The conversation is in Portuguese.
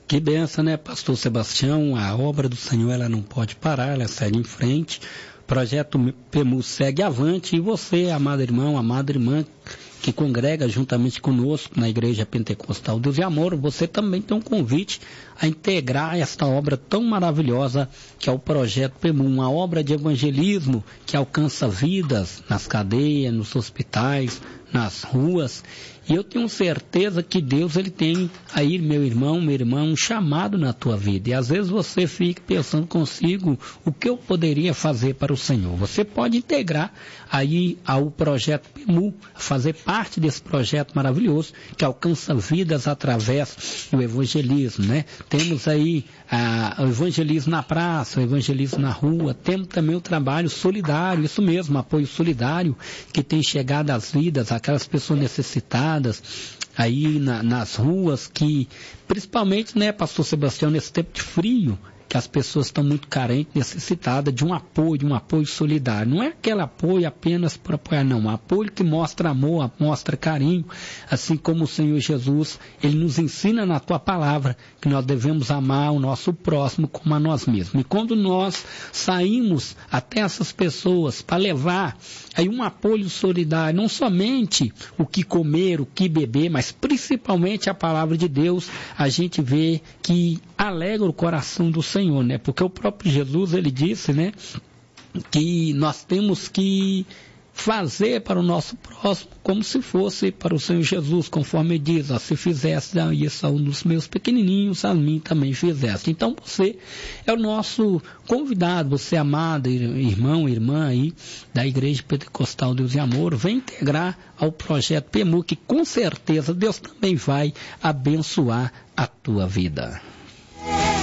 Que benção, né, pastor Sebastião? A obra do Senhor, ela não pode parar, ela segue em frente. O projeto PEMU segue avante. E você, amado irmão, amada irmã, que congrega juntamente conosco na Igreja Pentecostal Deus e Amor, você também tem um convite a integrar esta obra tão maravilhosa que é o projeto PEMU, uma obra de evangelismo que alcança vidas nas cadeias, nos hospitais, nas ruas. E eu tenho certeza que Deus, ele tem aí, meu irmão, minha irmã, um chamado na tua vida. E às vezes você fica pensando consigo, o que eu poderia fazer para o Senhor? Você pode integrar aí ao projeto PEMU, fazer parte desse projeto maravilhoso que alcança vidas através do evangelismo, né? Temos aí o evangelismo na praça, o evangelismo na rua, temos também o trabalho solidário, isso mesmo, apoio solidário, que tem chegado às vidas, aquelas pessoas necessitadas, aí nas ruas, que principalmente, né, pastor Sebastião, nesse tempo de frio, que as pessoas estão muito carentes, necessitadas de um apoio solidário. Não é aquele apoio apenas por apoiar, não. Um apoio que mostra amor, mostra carinho, assim como o Senhor Jesus, ele nos ensina na tua palavra que nós devemos amar o nosso próximo como a nós mesmos. E quando nós saímos até essas pessoas para levar aí um apoio solidário, não somente o que comer, o que beber, mas principalmente a palavra de Deus, a gente vê que alegra o coração do Senhor, né? Porque o próprio Jesus, ele disse, né, que nós temos que fazer para o nosso próximo como se fosse para o Senhor Jesus, conforme ele diz, se fizesse isso a um dos meus pequenininhos, a mim também fizesse. Então você é o nosso convidado, você amado irmão, irmã aí da Igreja Pentecostal Deus e Amor, vem integrar ao projeto PEMU, que com certeza Deus também vai abençoar a tua vida.